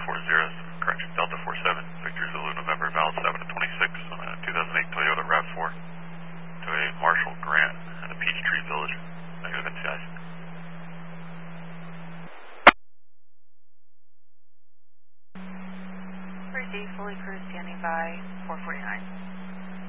40, correction, Delta 47, Victor Zulu, November, Val 7 to 26 on a 2008 Toyota RAV4 to a Marshall Grant at a Peachtree Village. Negative NCIs. Receive, fully cruise standing by 449.